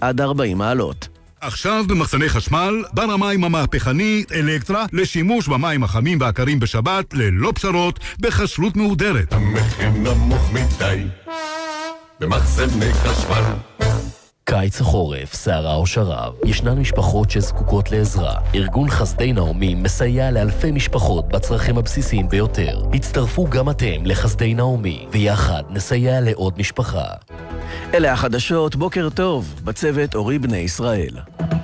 עד 40 מעלות. עכשיו במחסני חשמל, בר המים המהפכני אלקטרה לשימוש במים החמים והקרים בשבת ללא פשרות בחשלות מהודרת. המחיר נמוך מדי במחסני חשמל. קיץ החורף, סערה או שרב, ישנן משפחות שזקוקות לעזרה. ארגון חסדי נעמי מסייע לאלפי משפחות בצרכים הבסיסיים ביותר. הצטרפו גם אתם לחסדי נעמי, ויחד נסייע לעוד משפחה. אלה החדשות, בוקר טוב, בצוות אורי בני ישראל.